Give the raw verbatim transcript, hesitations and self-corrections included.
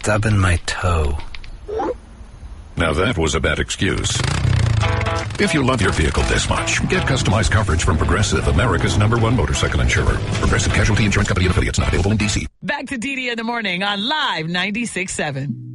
stubbing my toe. Now that was a bad excuse. If you love your vehicle this much, get customized coverage from Progressive, America's number one motorcycle insurer. Progressive Casualty Insurance Company and affiliates, not available in D C. Back to D D in the morning on Live ninety-six point seven.